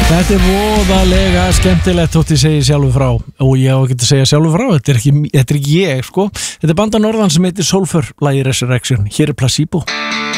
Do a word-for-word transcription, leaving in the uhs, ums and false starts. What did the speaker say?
Þetta er voðalega skemmtilegt þótt ég segi sjálfur frá og ég á ekki að segja sjálfur frá, þetta er ekki, þetta er ekki ég sko. Þetta er banda norðan sem heitir Sulfur, lagið Resurrection. Hér er Placebo.